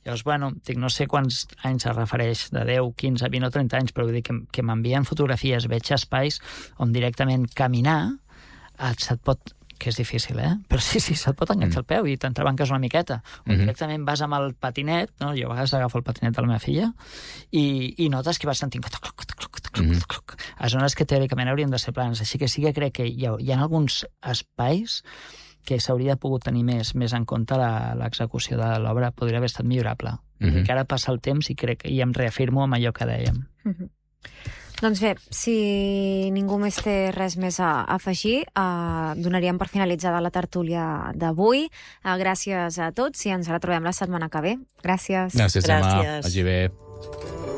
Llavors, bueno, dic, no sé quants anys es refereix, de 10, 15, 20 o 30 anys, però vull dir que m'envien fotografies, veig espais on directament caminar se't pot, que és difícil, però sí, se't pot enganxar el peu i t'entrebanques una miqueta. O directament vas amb el patinet, no? Jo a vegades agafo el patinet de la meva filla i notes que vas sentint a zones que teòricament haurien de ser planes. Així que sí que crec que hi ha alguns espais que s'hauria pogut tenir més en compte l'execució de l'obra, podria haver estat millorable. Que ara passa el temps i em reafirmo amb allò que dèiem. Doncs bé, si ningú més té res més a afegir, donaríem per finalitzada la tertúlia d'avui. Gràcies a tots i ens retrobem la setmana que ve. Gràcies. Gràcies, Gemma. Vagi bé.